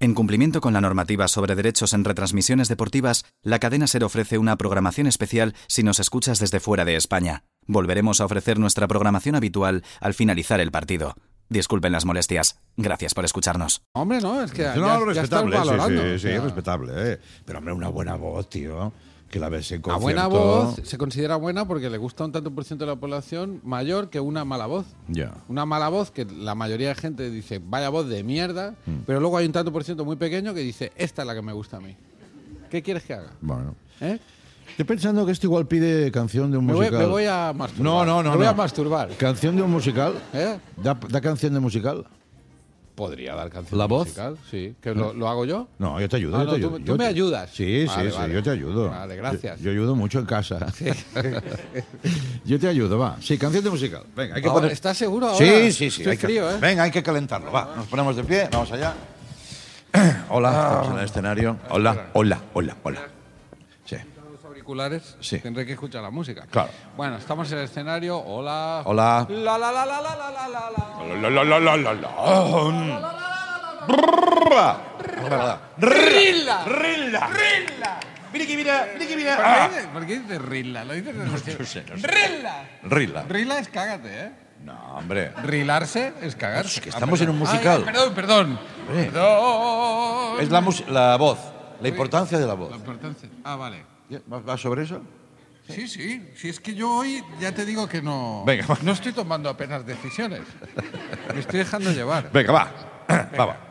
En cumplimiento con la normativa sobre derechos en retransmisiones deportivas, la cadena SER ofrece una programación especial si nos escuchas desde fuera de España. Volveremos a ofrecer nuestra programación habitual al finalizar el partido. Disculpen las molestias. Gracias por escucharnos. Hombre, no, es que respetable, estás valorando. sí, respetable. Pero, hombre, una buena voz, tío. Que la ves en concierto. La buena voz se considera buena porque le gusta un tanto por ciento de la población mayor que una mala voz. Ya. Una mala voz que la mayoría de gente dice, vaya voz de mierda, pero luego hay un tanto por ciento muy pequeño que dice, esta es la que me gusta a mí. ¿Qué quieres que haga? Bueno. ¿Eh? Estoy pensando que esto igual pide canción de un musical. Me voy a masturbar. No. Me voy a masturbar. ¿Canción de un musical? ¿Eh? ¿Da canción de musical? Podría dar canción ¿La voz? musical, sí. ¿Que lo hago yo? No, yo te ayudo. Ah, yo te no, ayudo. tú me ayudas. Sí, Vale, vale. yo te ayudo. Vale, gracias. Yo ayudo mucho en casa. Yo te ayudo, va. Sí, canción de musical. Venga, hay que poner... ¿Estás seguro ahora? Sí. Estoy frío, ¿eh? Venga, hay que calentarlo, va. Nos ponemos de pie, vamos allá. Hola, estamos en el escenario. Hola. Sí. Los auriculares, Sí. tendré que escuchar la música. Claro. Bueno, estamos en el escenario. Hola. Hola. ¡Rilla! Rilla. ¿Por qué dices Rilla? Lo dices No sé. ¡Rilla! Rilla. Rilla es cágate, ¿eh? No, hombre. Rilarse es cagarse. Es que estamos en un perdón. musical. Ay, perdón. Hombre. Perdón. Es la voz, la importancia de la voz. La importancia. Ah, vale. ¿Va sobre eso? Sí. Si es que yo hoy ya te digo que no. Venga, va. No estoy tomando apenas decisiones. Me estoy dejando llevar. Venga, va.